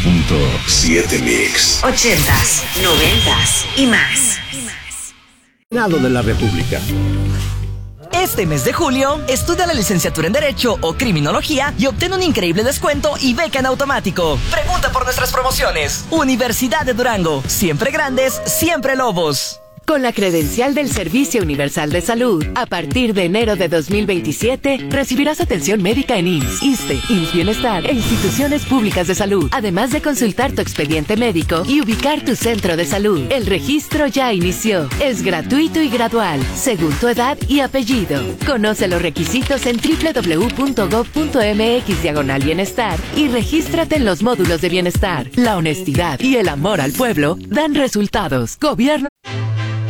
98.7 Mix. 80s, 90s y más. Senado de la República. Este mes de julio, estudia la licenciatura en Derecho o Criminología y obtén un increíble descuento y beca en automático. Pregunta por nuestras promociones. Universidad de Durango. Siempre grandes, siempre lobos. Con la credencial del Servicio Universal de Salud, a partir de enero de 2027, recibirás atención médica en IMSS, ISSSTE, IMSS Bienestar e instituciones públicas de salud, además de consultar tu expediente médico y ubicar tu centro de salud. El registro ya inició. Es gratuito y gradual, según tu edad y apellido. Conoce los requisitos en www.gov.mx/bienestar y regístrate en los módulos de bienestar. La honestidad y el amor al pueblo dan resultados. Gobierno